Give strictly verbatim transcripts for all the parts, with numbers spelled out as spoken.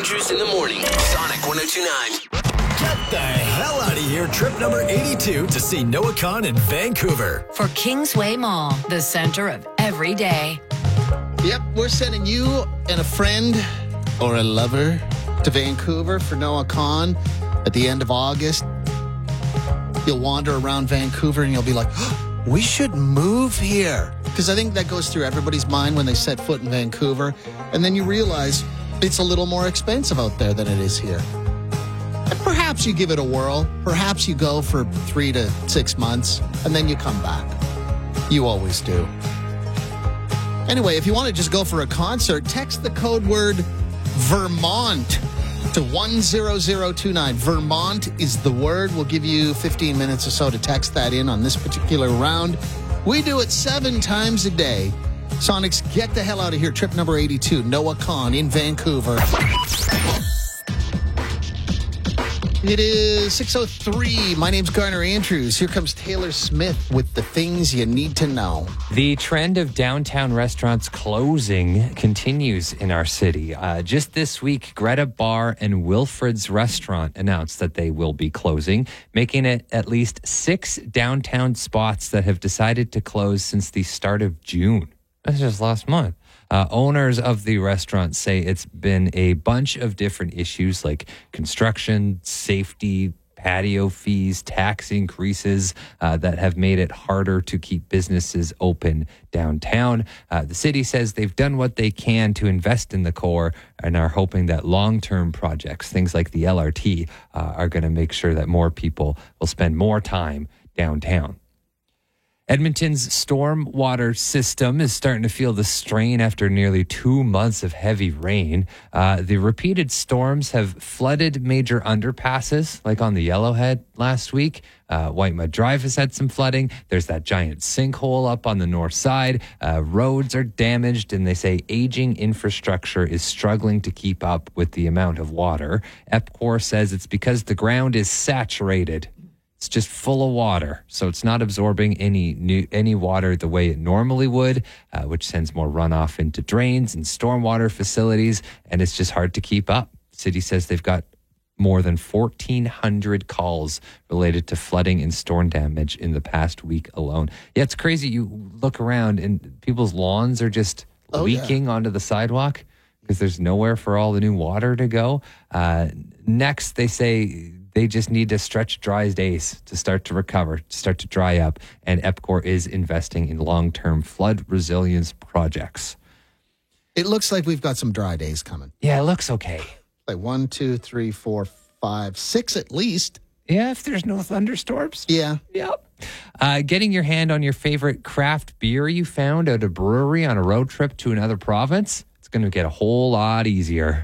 Andrews in the morning. Sonic one oh two point nine. Get the hell out of here. Trip number eighty-two to see Noah Khan in Vancouver. For Kingsway Mall, the center of every day. Yep, we're sending you and a friend or a lover to Vancouver for Noah Khan at the end of August. You'll wander around Vancouver and you'll be like, oh, we should move here. Because I think that goes through everybody's mind when they set foot in Vancouver. And then you realize it's a little more expensive out there than it is here. And perhaps you give it a whirl. Perhaps you go for three to six months and then you come back. You always do. Anyway, if you want to just go for a concert, text the code word Vermont to one zero zero two nine. Vermont is the word. We'll give you fifteen minutes or so to text that in on this particular round. We do it seven times a day. Sonic's Get the Hell Out of Here, trip number eighty-two. Noah Khan in Vancouver. It is six oh three. My name's Garner Andrews. Here comes Taylor Smith with the things you need to know. The trend of downtown restaurants closing continues in our city. Uh, just this week, Greta Bar and Wilfred's Restaurant announced that they will be closing, making it at least six downtown spots that have decided to close since the start of June. That's just last month. Uh, owners of the restaurant say it's been a bunch of different issues like construction, safety, patio fees, tax increases uh, that have made it harder to keep businesses open downtown. Uh, the city says they've done what they can to invest in the core and are hoping that long-term projects, things like the L R T, uh, are going to make sure that more people will spend more time downtown. Edmonton's stormwater system is starting to feel the strain after nearly two months of heavy rain. Uh, the repeated storms have flooded major underpasses, like on the Yellowhead last week. Uh, White Mud Drive has had some flooding. There's that giant sinkhole up on the north side. Uh, roads are damaged, and they say aging infrastructure is struggling to keep up with the amount of water. EPCOR says it's because the ground is saturated. It's just full of water, so it's not absorbing any new, any water the way it normally would, uh, which sends more runoff into drains and stormwater facilities, and it's just hard to keep up. City says they've got more than fourteen hundred calls related to flooding and storm damage in the past week alone. Yeah, it's crazy. You look around and people's lawns are just oh, leaking yeah. onto the sidewalk because there's nowhere for all the new water to go. Uh, next, they say they just need to stretch dry days to start to recover, to start to dry up. And EPCOR is investing in long-term flood resilience projects. It looks like we've got some dry days coming. Yeah, it looks okay. Like one, two, three, four, five, six at least. Yeah, if there's no thunderstorms. Yeah. Yep. Uh, getting your hand on your favorite craft beer you found at a brewery on a road trip to another province, it's going to get a whole lot easier.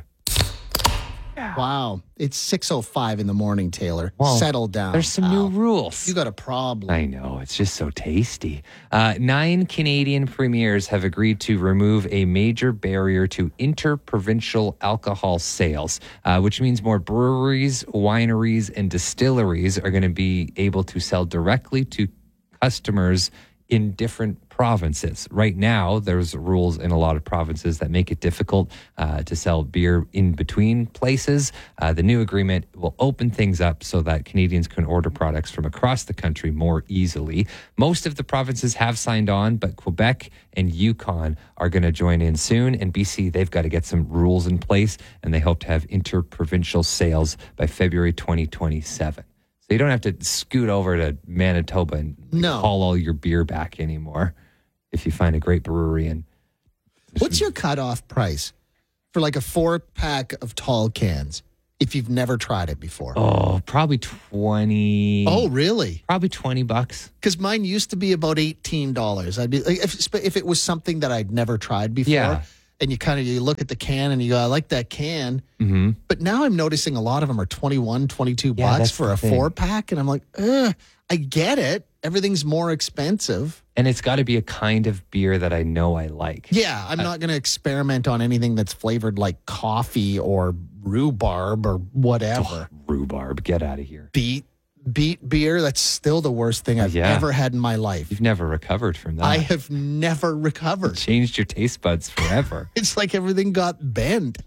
Wow. It's six oh five in the morning, Taylor. Well, settle down. There's some Ow. new rules. You got a problem. I know. It's just so tasty. Uh, nine Canadian premiers have agreed to remove a major barrier to interprovincial alcohol sales, uh, which means more breweries, wineries, and distilleries are going to be able to sell directly to customers in different provinces. Right now, there's rules in a lot of provinces that make it difficult uh, to sell beer in between places. Uh, the new agreement will open things up so that Canadians can order products from across the country more easily. Most of the provinces have signed on, but Quebec and Yukon are going to join in soon. And B C, they've got to get some rules in place, and they hope to have interprovincial sales by February twenty twenty-seven. So you don't have to scoot over to Manitoba and no. haul all your beer back anymore if you find a great brewery. And what's your cutoff price for like a four pack of tall cans if you've never tried it before? Oh, probably twenty. Oh, really? Probably twenty bucks. Because mine used to be about eighteen dollars. I'd be like, if, if it was something that I'd never tried before. Yeah. And you kind of you look at the can and you go, I like that can. Mm-hmm. But now I'm noticing a lot of them are twenty-one, twenty-two Yeah, bucks for a thing. four pack. And I'm like, ugh, I get it. Everything's more expensive. And it's got to be a kind of beer that I know I like. Yeah, I'm uh, not going to experiment on anything that's flavored like coffee or rhubarb or whatever. Oh, rhubarb, get out of here. Beet. Beet beer, that's still the worst thing I've yeah. ever had in my life. You've never recovered from that. I have never recovered. It changed your taste buds forever. It's like everything got bent.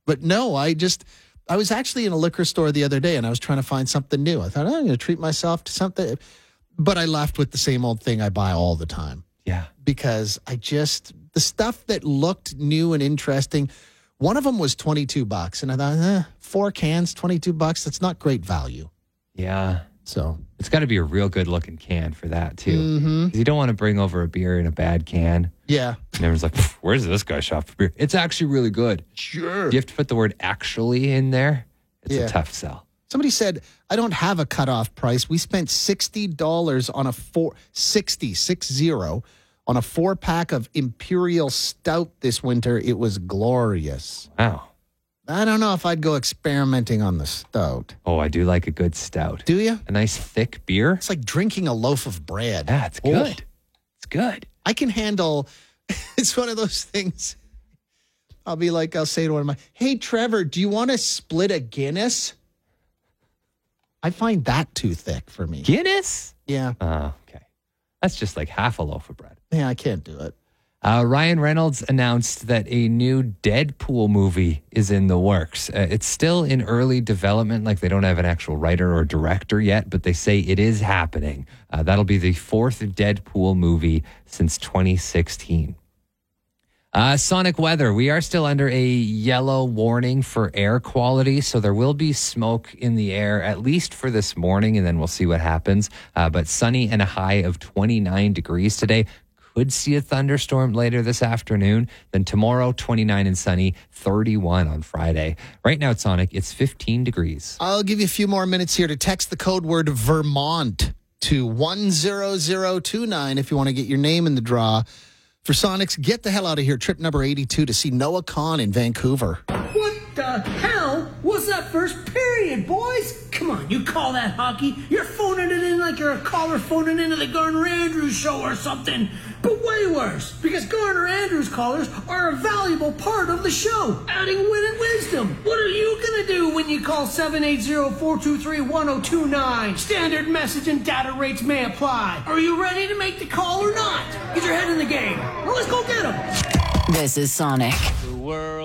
But no, I just, I was actually in a liquor store the other day and I was trying to find something new. I thought, oh, I'm going to treat myself to something. But I left with the same old thing I buy all the time. Yeah. Because I just, the stuff that looked new and interesting, one of them was twenty-two bucks. And I thought, eh, four cans, twenty-two bucks. That's not great value. Yeah. So it's got to be a real good looking can for that, too. Mm-hmm. You don't want to bring over a beer in a bad can. Yeah. And everyone's like, where's this guy shop for beer? It's actually really good. Sure. You have to put the word actually in there. It's Yeah. a tough sell. Somebody said, I don't have a cutoff price. We spent sixty dollars on a four, sixty, six zero, on a four pack of Imperial Stout this winter. It was glorious. Wow. I don't know if I'd go experimenting on the stout. Oh, I do like a good stout. Do you? A nice thick beer. It's like drinking a loaf of bread. Yeah, it's Oh. good. It's good. I can handle, it's one of those things. I'll be like, I'll say to one of my, hey, Trevor, do you want to split a Guinness? I find that too thick for me. Guinness? Yeah. Oh, okay. That's just like half a loaf of bread. Yeah, I can't do it. Uh, Ryan Reynolds announced that a new Deadpool movie is in the works. Uh, it's still in early development, like they don't have an actual writer or director yet, but they say it is happening. Uh, that'll be the fourth Deadpool movie since twenty sixteen. Uh, Sonic weather. We are still under a yellow warning for air quality, so there will be smoke in the air, at least for this morning, and then we'll see what happens. Uh, but sunny and a high of twenty-nine degrees today. Could see a thunderstorm later this afternoon. Then tomorrow, twenty-nine and sunny, thirty-one on Friday. Right now at Sonic, it's fifteen degrees. I'll give you a few more minutes here to text the code word Vermont to one zero zero two nine if you want to get your name in the draw for Sonic's Get the Hell Out of Here trip number eighty-two to see Noah Kahan in Vancouver. What the hell was that first period, boys? Come on, you call that hockey? You're phoning it in like you're a caller phoning into the Garner Andrews show or something. But way worse, because Garner Andrews callers are a valuable part of the show, adding wit and wisdom. What are you going to do when you call seven eight zero, four two three, one zero two nine? Standard message and data rates may apply. Are you ready to make the call or not? Get your head in the game. Well, let's go get them. This is Sonic. The world